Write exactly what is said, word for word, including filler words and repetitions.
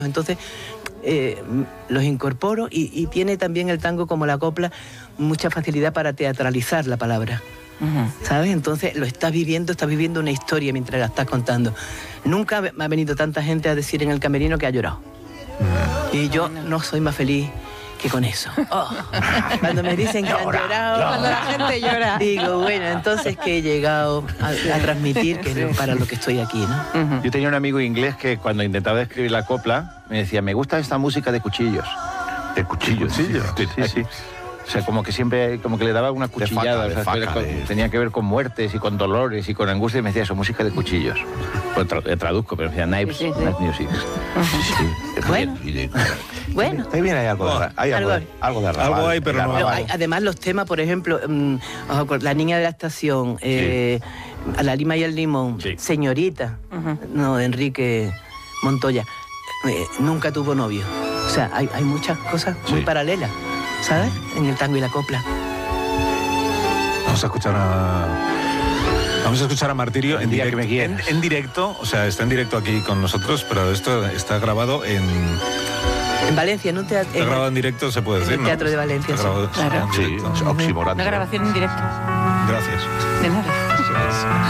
Entonces eh, los incorporo y, y tiene también el tango, como la copla, mucha facilidad para teatralizar la palabra. Uh-huh. ¿Sabes? Entonces lo estás viviendo, estás viviendo una historia mientras la estás contando. Nunca me ha venido tanta gente a decir en el camerino que ha llorado. Uh-huh. Y yo no soy más feliz que con eso. Oh. Cuando me dicen que llora, han llorado, llora. Cuando la gente llora, digo, bueno, entonces que he llegado a, a transmitir que sí. es para lo que estoy aquí, ¿no? Uh-huh. Yo tenía un amigo inglés que cuando intentaba escribir la copla me decía, me gusta esta música de cuchillos. ¿De cuchillos? Sí, sí, sí, sí. O sea, como que siempre, como que le daba una cuchillada, de faca, o sea, de faca, con, de... tenía que ver con muertes y con dolores y con angustia, y me decía eso, música de cuchillos. Pues tra traduzco, pero me decía knives, sí, sí, sí. knives music. Uh-huh. Sí, sí. Bueno, bueno. Ahí viene, hay algo, oh, de, hay algo, algo, algo de arrabal. Algo hay, pero no. Pero hay, además los temas, por ejemplo, um, La niña de la estación, eh, sí. A la lima y el limón, sí. Señorita, uh-huh. no, de Enrique Montoya, eh, nunca tuvo novio. O sea, hay, hay muchas cosas sí. muy paralelas, ¿sabes? En el tango y la copla. Vamos a escuchar a... Vamos a escuchar a Martirio en directo, en, en directo, o sea, está en directo aquí con nosotros, pero esto está grabado en... En Valencia, en un teatro... Está grabado en directo, se puede decir, ¿no? En el Teatro de Valencia, sí. Grabado, claro. Sí, oximorante. Una grabación en directo. Gracias. De nada.